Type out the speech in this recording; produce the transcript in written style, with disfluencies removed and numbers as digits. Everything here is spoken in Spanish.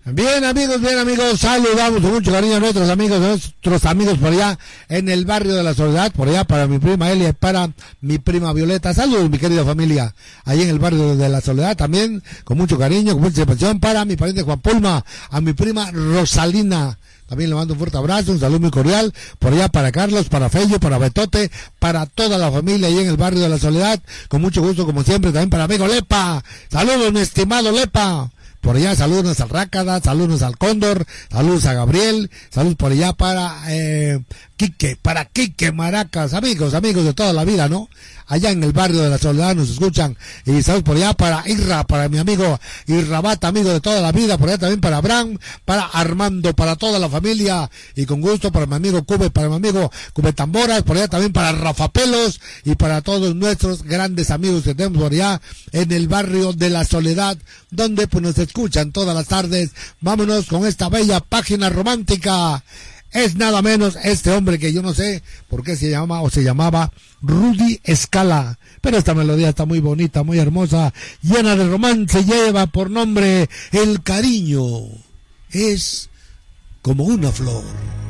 Bien amigos, saludamos con mucho cariño a nuestros amigos por allá en el barrio de la Soledad, por allá para mi prima Elia y para mi prima Violeta. Saludos mi querida familia, ahí en el barrio de la Soledad, también con mucho cariño, con mucha atención para mi pariente Juan Pulma, a mi prima Rosalina. También le mando un fuerte abrazo, un saludo muy cordial, por allá para Carlos, para Fello, para Betote, para toda la familia ahí en el barrio de la Soledad, con mucho gusto como siempre, también para amigo Lepa. Saludos mi estimado Lepa. Por allá, saludos al Rácada, saludos al Cóndor, saludos a Gabriel, saludos por allá para Quique Maracas, amigos de toda la vida, ¿no? Allá en el barrio de la Soledad nos escuchan, y saludos por allá para Irra, para mi amigo Irrabata, amigo de toda la vida, por allá también para Abraham, para Armando, para toda la familia, y con gusto para mi amigo Cube, para mi amigo Cube Tamboras, por allá también para Rafa Pelos, y para todos nuestros grandes amigos que tenemos por allá en el barrio de la Soledad, donde pues nos escuchan todas las tardes. Vámonos con esta bella página romántica. Es nada menos este hombre que yo no sé por qué se llama o se llamaba Rudy Escala, pero esta melodía está muy bonita, muy hermosa, llena de romance, lleva por nombre El cariño es como una flor.